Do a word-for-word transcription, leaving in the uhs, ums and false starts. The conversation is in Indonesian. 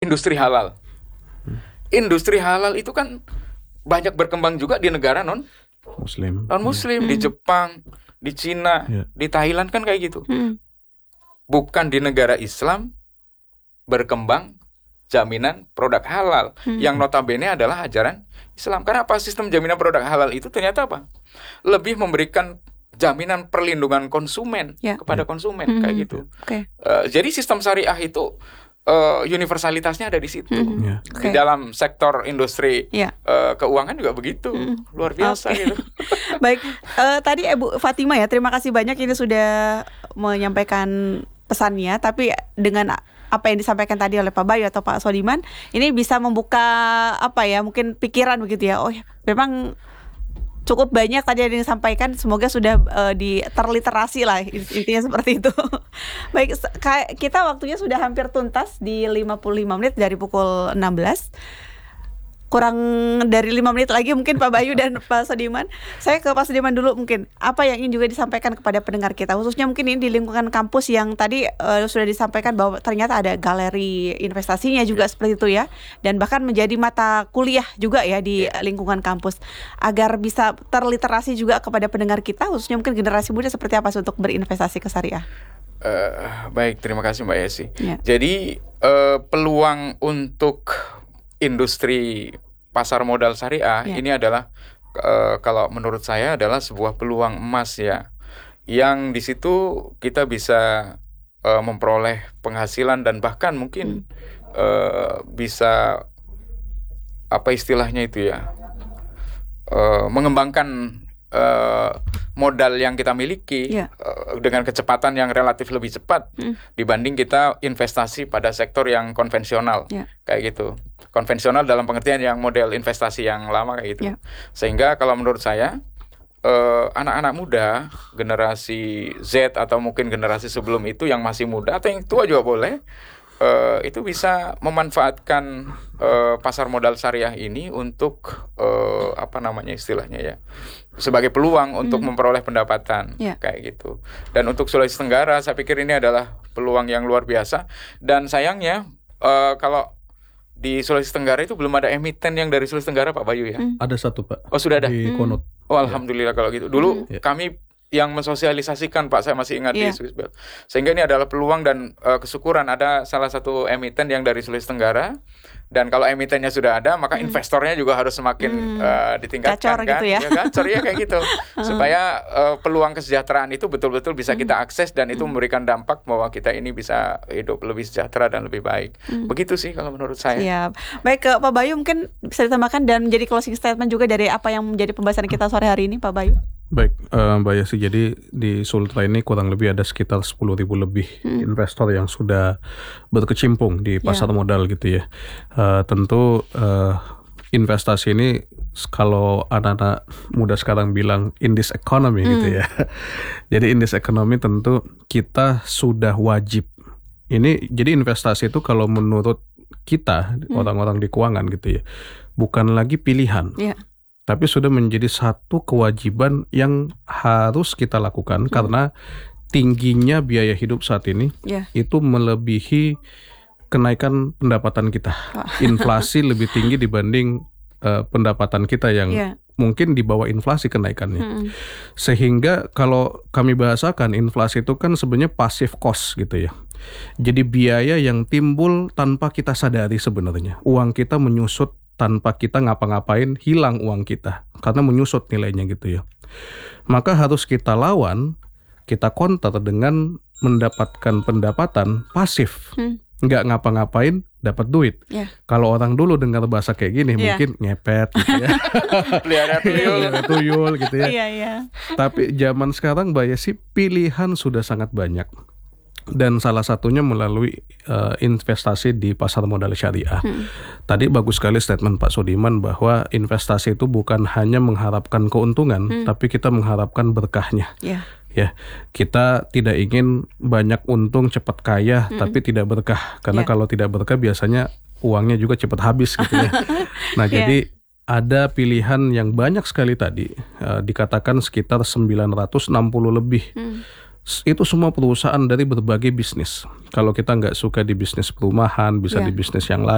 industri halal. Industri halal itu kan banyak berkembang juga di negara non Muslim. non Muslim, Hmm. di Jepang, di Cina, Ya. di Thailand kan kayak gitu. Hmm. Bukan di negara Islam berkembang jaminan produk halal Hmm. yang notabene adalah ajaran Islam. Karena apa? Sistem jaminan produk halal itu ternyata apa? Lebih memberikan jaminan perlindungan konsumen Ya. kepada konsumen Hmm. kayak gitu. Oke. Eh, jadi sistem syariah itu eh, universalitasnya ada di situ. Hmm. Ya. Di Oke. dalam sektor industri Ya. eh, keuangan juga begitu. Hmm. Luar biasa Oke. gitu. Baik, eh, tadi Ibu Fatima ya, terima kasih banyak ini sudah menyampaikan pesannya. Tapi dengan apa yang disampaikan tadi oleh Pak Bayu atau Pak Sodiman, ini bisa membuka apa ya, mungkin pikiran begitu ya. Oh, memang cukup banyak tadi yang disampaikan. Semoga sudah eh, di terliterasi lah, intinya seperti itu. Baik, se- ka- kita waktunya sudah hampir tuntas di lima puluh lima menit dari pukul enam belas. Kurang dari lima menit lagi mungkin Pak Bayu dan Pak Sodiman. Saya ke Pak Sodiman dulu mungkin. Apa yang ingin juga disampaikan kepada pendengar kita, khususnya mungkin ini di lingkungan kampus yang tadi eh, sudah disampaikan bahwa ternyata ada galeri investasinya juga seperti itu ya. Dan bahkan menjadi mata kuliah juga ya di lingkungan kampus. Agar bisa terliterasi juga kepada pendengar kita, khususnya mungkin generasi muda, seperti apa sih untuk berinvestasi ke syariah. Eh, baik, terima kasih Mbak Yesi. Ya. Jadi eh, peluang untuk industri pasar modal syariah Ya. ini adalah eh, kalau menurut saya adalah sebuah peluang emas ya, yang di situ kita bisa eh, memperoleh penghasilan dan bahkan mungkin eh, bisa apa istilahnya itu ya, eh, mengembangkan eh, modal yang kita miliki Ya. eh, dengan kecepatan yang relatif lebih cepat Hmm. dibanding kita investasi pada sektor yang konvensional Ya. kayak gitu. Konvensional dalam pengertian yang model investasi yang lama kayak gitu. Ya. Sehingga kalau menurut saya eh, anak-anak muda, generasi Z atau mungkin generasi sebelum itu yang masih muda atau yang tua juga boleh, eh, itu bisa memanfaatkan eh, pasar modal syariah ini untuk eh, apa namanya istilahnya ya, sebagai peluang untuk Hmm. memperoleh pendapatan Ya. kayak gitu. Dan untuk Sulawesi Tenggara saya pikir ini adalah peluang yang luar biasa. Dan sayangnya eh, kalau di Sulawesi Tenggara itu belum ada emiten yang dari Sulawesi Tenggara, Pak Bayu ya. Hmm. Ada satu Pak Oh sudah ada. di Hmm. Konut. Oh alhamdulillah kalau gitu. Dulu Ya. kami yang mensosialisasikan Pak, saya masih ingat Iya. di Swissbell. Sehingga ini adalah peluang dan eh, kesyukuran ada salah satu emiten yang dari Sulawesi Tenggara. Dan kalau emitennya sudah ada, maka Hmm. investornya juga harus semakin Hmm. eh, ditingkatkan Gacor kan. gitu ya. gacor ya kayak gitu. Supaya eh, peluang kesejahteraan itu betul-betul bisa Hmm. kita akses dan itu memberikan dampak bahwa kita ini bisa hidup lebih sejahtera dan lebih baik. Hmm. Begitu sih kalau menurut saya. Siap. Baik, ke Pak Bayu mungkin bisa ditambahkan dan menjadi closing statement juga dari apa yang menjadi pembahasan kita sore hari ini, Pak Bayu. Baik, eh, Mbak Yasi, jadi di Sultra ini kurang lebih ada sekitar sepuluh ribu lebih Hmm. investor yang sudah berkecimpung di pasar Ya. modal gitu ya. Eh, tentu eh, investasi ini s- kalau anak-anak muda sekarang bilang in this economy Hmm. gitu ya. Jadi in this economy tentu kita sudah wajib. Ini jadi investasi itu kalau menurut kita Hmm. orang-orang di keuangan gitu ya, bukan lagi pilihan. Ya. Tapi sudah menjadi satu kewajiban yang harus kita lakukan Hmm. karena tingginya biaya hidup saat ini Ya. itu melebihi kenaikan pendapatan kita. Wah. Inflasi lebih tinggi dibanding eh, pendapatan kita yang Ya. mungkin di bawah inflasi kenaikannya. Hmm. Sehingga kalau kami bahasakan inflasi itu kan sebenarnya passive cost gitu ya. Jadi biaya yang timbul tanpa kita sadari sebenarnya. Uang kita menyusut tanpa kita ngapa-ngapain, hilang uang kita karena menyusut nilainya gitu ya. Maka harus kita lawan, kita counter dengan mendapatkan pendapatan pasif. Hmm. Nggak ngapa-ngapain, dapat duit. Ya. Kalau orang dulu dengar bahasa kayak gini Iya. mungkin ngepet gitu ya. Pelihara tuyul. Pelihara tuyul gitu ya. Iya, iya. Tapi zaman sekarang Mbak Yesi, pilihan sudah sangat banyak. Dan salah satunya melalui uh, investasi di pasar modal syariah. Hmm. Tadi bagus sekali statement Pak Sodiman bahwa investasi itu bukan hanya mengharapkan keuntungan, Hmm. tapi kita mengharapkan berkahnya. Ya. Ya, kita tidak ingin banyak untung cepat kaya, Hmm. tapi tidak berkah. Karena Ya. kalau tidak berkah biasanya uangnya juga cepat habis gitu ya. Nah, Ya. jadi ada pilihan yang banyak sekali tadi, uh, dikatakan sekitar sembilan ratus enam puluh lebih. Hmm. Itu semua perusahaan dari berbagai bisnis. Kalau kita nggak suka di bisnis perumahan, bisa Ya. di bisnis yang lain.